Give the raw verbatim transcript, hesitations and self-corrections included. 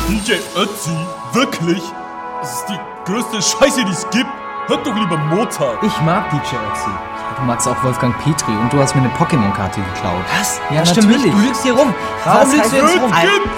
D J Ötzi? Wirklich? Das ist die größte Scheiße, die es gibt. Hört doch lieber Mozart. Ich mag D J Ötzi. Du magst auch Wolfgang Petri und du hast mir eine Pokémon-Karte geklaut. Was? Ja, Das stimmt nicht. natürlich. Du lügst hier rum. Was Warum lügst heißt du jetzt rum? Kind